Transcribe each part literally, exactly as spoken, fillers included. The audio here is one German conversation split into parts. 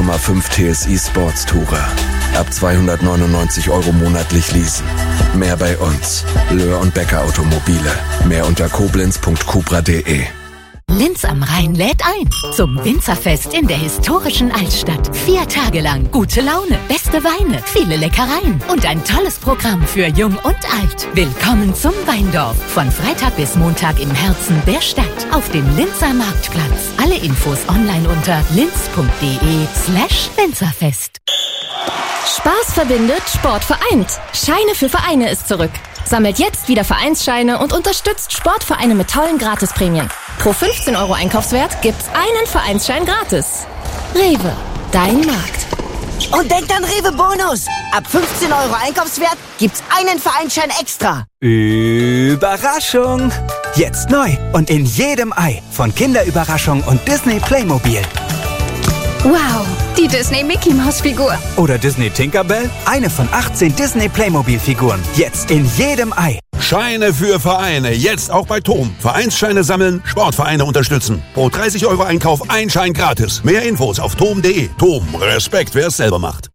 Komma fünf T S I Sports Tourer. Ab zweihundertneunundneunzig Euro monatlich leasen. Mehr bei uns. Löhr und Becker Automobile. Mehr unter koblenz punkt cupra punkt de. Linz am Rhein lädt ein zum Winzerfest in der historischen Altstadt. Vier Tage lang gute Laune, beste Weine, viele Leckereien und ein tolles Programm für Jung und Alt. Willkommen zum Weindorf. Von Freitag bis Montag im Herzen der Stadt auf dem Linzer Marktplatz. Alle Infos online unter linz punkt de slash Winzerfest. Spaß verbindet, Sport vereint. Scheine für Vereine ist zurück. Sammelt jetzt wieder Vereinsscheine und unterstützt Sportvereine mit tollen Gratisprämien. Pro fünfzehn Euro Einkaufswert gibt's einen Vereinsschein gratis. Rewe, dein Markt. Und denkt an Rewe Bonus. Ab fünfzehn Euro Einkaufswert gibt's einen Vereinsschein extra. Überraschung! Jetzt neu und in jedem Ei von Kinderüberraschung und Disney Playmobil. Wow, die Disney Mickey Maus Figur. Oder Disney Tinkerbell? Eine von achtzehn Disney Playmobil Figuren. Jetzt in jedem Ei. Scheine für Vereine. Jetzt auch bei Tom. Vereinsscheine sammeln, Sportvereine unterstützen. Pro dreißig Euro Einkauf ein Schein gratis. Mehr Infos auf tom punkt de. Tom, Respekt, wer es selber macht.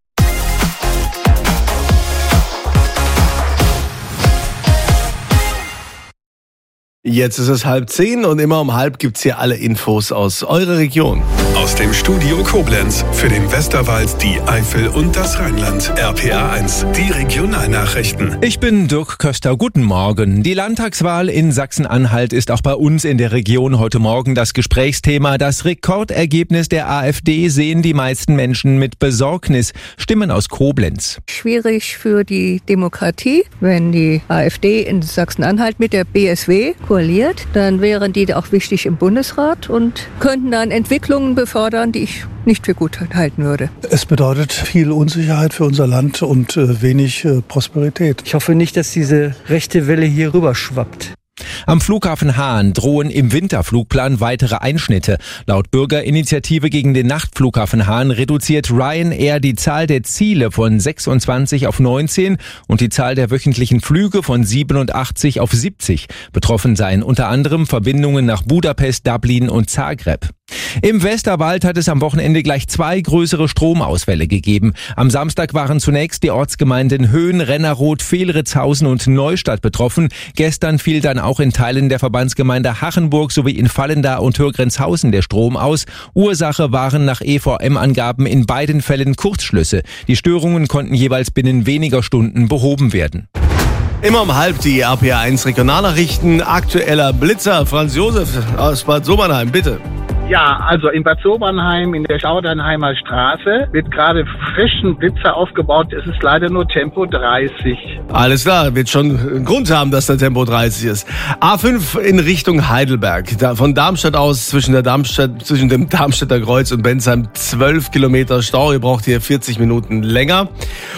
Jetzt ist es halb zehn und immer um halb gibt's hier alle Infos aus eurer Region. Aus dem Studio Koblenz für den Westerwald, die Eifel und das Rheinland. R P R eins, die Regionalnachrichten. Ich bin Dirk Köster. Guten Morgen. Die Landtagswahl in Sachsen-Anhalt ist auch bei uns in der Region heute Morgen das Gesprächsthema. Das Rekordergebnis der AfD sehen die meisten Menschen mit Besorgnis. Stimmen aus Koblenz. Schwierig für die Demokratie, wenn die AfD in Sachsen-Anhalt mit der B S W koaliert, dann wären die auch wichtig im Bundesrat und könnten dann Entwicklungen befördern, die ich nicht für gut halten würde. Es bedeutet viel Unsicherheit für unser Land und äh, wenig äh, Prosperität. Ich hoffe nicht, dass diese rechte Welle hier rüber schwappt. Am Flughafen Hahn drohen im Winterflugplan weitere Einschnitte. Laut Bürgerinitiative gegen den Nachtflughafen Hahn reduziert Ryanair die Zahl der Ziele von sechsundzwanzig auf neunzehn und die Zahl der wöchentlichen Flüge von siebenundachtzig auf siebzig. Betroffen seien unter anderem Verbindungen nach Budapest, Dublin und Zagreb. Im Westerwald hat es am Wochenende gleich zwei größere Stromausfälle gegeben. Am Samstag waren zunächst die Ortsgemeinden Höhen, Rennerroth, Fehlritzhausen und Neustadt betroffen. Gestern fiel dann auch in Teilen der Verbandsgemeinde Hachenburg sowie in Vallenda und Hürgrenzhausen der Strom aus. Ursache waren nach E V M-Angaben in beiden Fällen Kurzschlüsse. Die Störungen konnten jeweils binnen weniger Stunden behoben werden. Immer um halb die R P R eins Regionalnachrichten. Aktueller Blitzer, Franz Josef aus Bad Sobernheim, bitte. Ja, also in Bad Sobernheim in der Staudernheimer Straße wird gerade frischen Blitzer aufgebaut. Es ist leider nur Tempo dreißig. Alles klar, wird schon einen Grund haben, dass der Tempo dreißig ist. A fünf in Richtung Heidelberg. Da, von Darmstadt aus zwischen, der Darmstadt, zwischen dem Darmstädter Kreuz und Bensheim zwölf Kilometer Stau. Ihr braucht hier vierzig Minuten länger.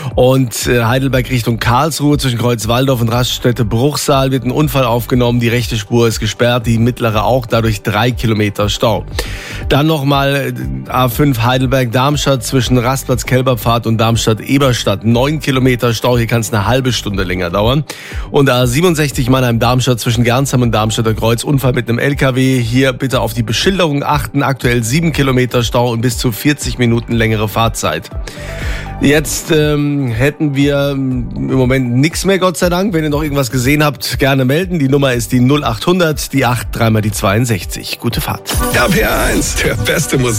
Und äh, Heidelberg Richtung Karlsruhe zwischen Kreuzwaldorf und Raststätte Bruchsal wird ein Unfall aufgenommen. Die rechte Spur ist gesperrt, die mittlere auch, dadurch drei Kilometer Stau. Dann nochmal A fünf Heidelberg-Darmstadt zwischen Rastplatz-Kelberpfad und Darmstadt-Eberstadt. Neun Kilometer Stau, hier kann es eine halbe Stunde länger dauern. Und A siebenundsechzig Mannheim-Darmstadt zwischen Gernsheim und Darmstädter Kreuz. Unfall mit einem L K W. Hier bitte auf die Beschilderung achten. Aktuell sieben Kilometer Stau und bis zu vierzig Minuten längere Fahrzeit. Jetzt ähm, hätten wir im Moment nichts mehr, Gott sei Dank. Wenn ihr noch irgendwas gesehen habt, gerne melden. Die Nummer ist die null acht hundert, die acht, dreimal die zweiundsechzig. Gute Fahrt. R P R eins, der beste Musik.